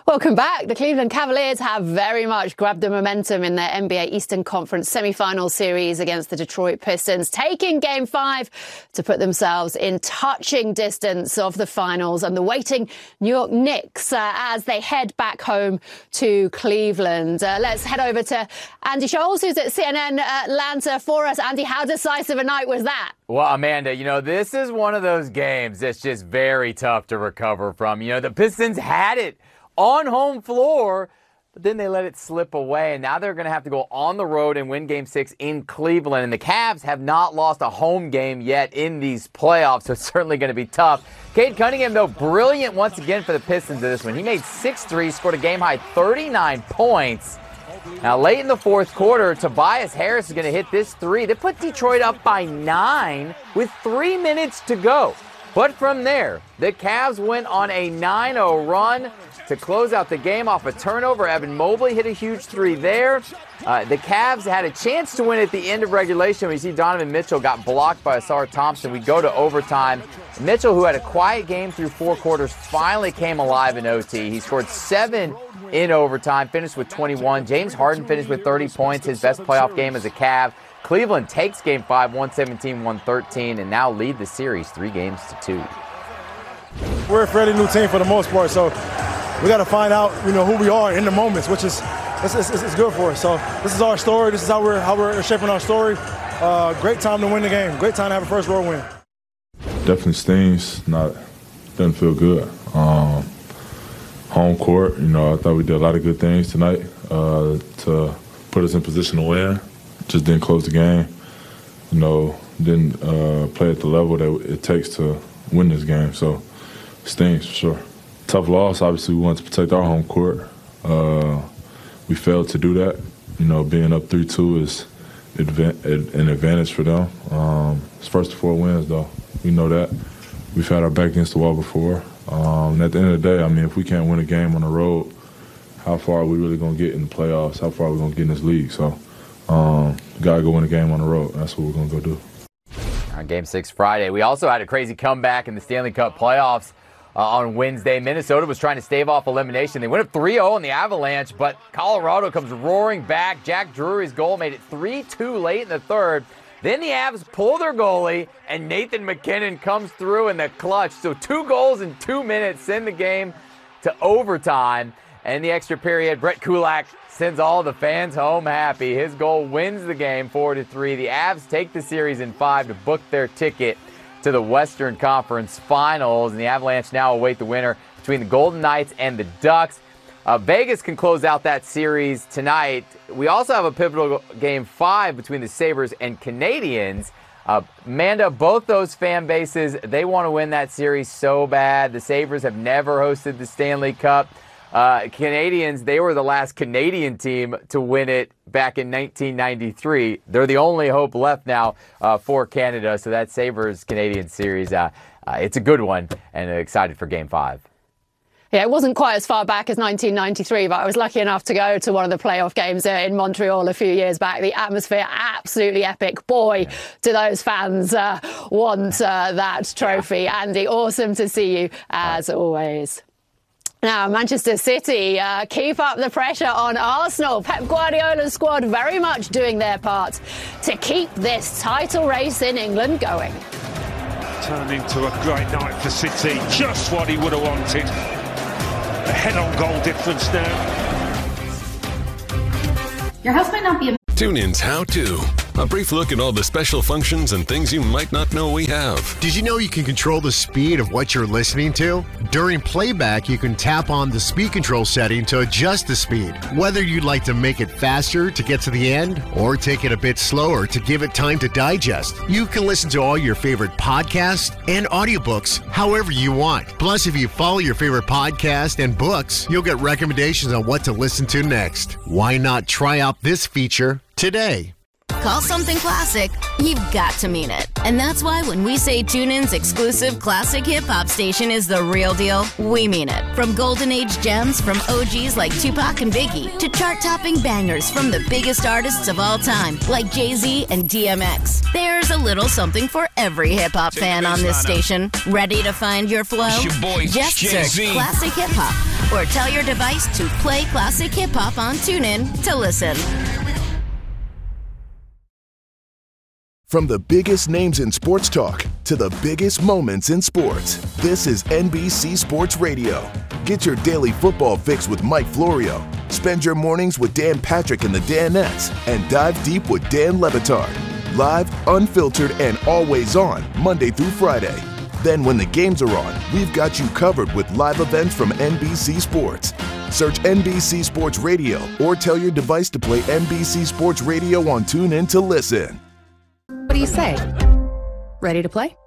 Welcome back. The Cleveland Cavaliers have very much grabbed the momentum in their NBA Eastern Conference semifinal series against the Detroit Pistons, taking Game 5 to put themselves in touching distance of the finals and the waiting New York Knicks as they head back home to Cleveland. Let's head over to Andy Scholes, who's at CNN Atlanta for us. Andy, how decisive a night was that? Well, Amanda, this is one of those games that's just very tough to recover from. The Pistons had it on home floor, but then they let it slip away, and now they're going to have to go on the road and win Game 6 in Cleveland. And the Cavs have not lost a home game yet in these playoffs, so it's certainly going to be tough. Cade Cunningham, though, brilliant once again for the Pistons in this one. He made 6 threes, scored a game-high 39 points. Now, late in the fourth quarter, Tobias Harris is going to hit this three. They put Detroit up by 9 with 3 minutes to go. But from there, the Cavs went on a 9-0 run to close out the game off a turnover. Evan Mobley hit a huge three there. The Cavs had a chance to win at the end of regulation. We see Donovan Mitchell got blocked by Asar Thompson. We go to overtime. Mitchell, who had a quiet game through 4 quarters, finally came alive in OT. He scored 7 in overtime, finished with 21. James Harden finished with 30 points, his best playoff game as a Cav. Cleveland takes Game 5, 117-113, and now lead the series 3-2. We're a fairly new team for the most part, so we got to find out, who we are in the moments, which is it's good for us. So this is our story. This is how we're shaping our story. Great time to win the game. Great time to have a first road win. Definitely stings. Doesn't feel good. Home court. I thought we did a lot of good things tonight to put us in position to win. Just didn't close the game. Didn't play at the level that it takes to win this game. So stings for sure. Tough loss. Obviously, we wanted to protect our home court. We failed to do that. Being up 3-2 is an advantage for them. It's first to 4 wins, though. We know that. We've had our back against the wall before. And at the end of the day, if we can't win a game on the road, how far are we really going to get in the playoffs? How far are we going to get in this league? So, got to go win a game on the road. That's what we're going to go do. On Game 6 Friday, we also had a crazy comeback in the Stanley Cup playoffs. On Wednesday, Minnesota was trying to stave off elimination. They went up 3-0 in the Avalanche, but Colorado comes roaring back. Jack Drury's goal made it 3-2 late in the third. Then the Avs pull their goalie, and Nathan MacKinnon comes through in the clutch. So 2 goals in 2 minutes send the game to overtime. And in the extra period, Brett Kulak sends all the fans home happy. His goal wins the game 4-3. The Avs take the series in 5 to book their ticket to the Western Conference Finals, and the Avalanche now await the winner between the Golden Knights and the Ducks. Vegas can close out that series tonight. We also have a pivotal Game 5 between the Sabres and Canadiens. Amanda, both those fan bases, they want to win that series so bad. The Sabres have never hosted the Stanley Cup. Canadiens, they were the last Canadian team to win it back in 1993. They're the only hope left now for Canada. So that Sabres-Canadian series, it's a good one, and excited for Game 5. Yeah, it wasn't quite as far back as 1993, but I was lucky enough to go to one of the playoff games in Montreal a few years back. The atmosphere, absolutely epic. Boy, do those fans want that trophy. Andy, awesome to see you as always. Now, Manchester City keep up the pressure on Arsenal. Pep Guardiola's squad very much doing their part to keep this title race in England going. Turned into a great night for City. Just what he would have wanted. A head-on goal difference now. Your house might not be a... TuneIn's How To. A brief look at all the special functions and things you might not know we have. Did you know you can control the speed of what you're listening to? During playback, you can tap on the speed control setting to adjust the speed. Whether you'd like to make it faster to get to the end or take it a bit slower to give it time to digest, you can listen to all your favorite podcasts and audiobooks however you want. Plus, if you follow your favorite podcast and books, you'll get recommendations on what to listen to next. Why not try out this feature today? call something classic, you've got to mean it. And that's why when we say TuneIn's exclusive classic hip-hop station is the real deal, we mean it. From golden age gems from OGs like Tupac and Biggie to chart-topping bangers from the biggest artists of all time like Jay-Z and DMX. There's a little something for every hip-hop fan on this station. Ready to find your flow? Just search Classic Hip Hop or tell your device to play Classic Hip Hop on TuneIn to listen. From the biggest names in sports talk to the biggest moments in sports, this is NBC Sports Radio. Get your daily football fix with Mike Florio. Spend your mornings with Dan Patrick and the Danettes, and dive deep with Dan Le Batard. Live, unfiltered, and always on, Monday through Friday. Then when the games are on, we've got you covered with live events from NBC Sports. Search NBC Sports Radio or tell your device to play NBC Sports Radio on TuneIn to listen. What do you say? Ready to play?